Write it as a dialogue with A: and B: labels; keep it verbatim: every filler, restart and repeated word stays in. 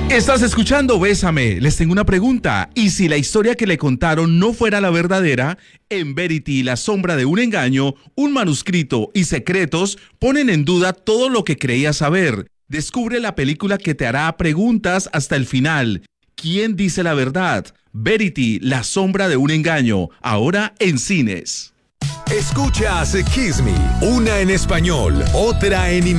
A: Estás escuchando Bésame. Les tengo una pregunta. ¿Y si la historia que le contaron no fuera la verdadera? En Verity, la sombra de un engaño, un manuscrito y secretos ponen en duda todo lo que creías saber. Descubre la película que te hará preguntas hasta el final. ¿Quién dice la verdad? Verity, la sombra de un engaño. Ahora en cines.
B: Escuchas Kiss Me, una en español, otra en inglés.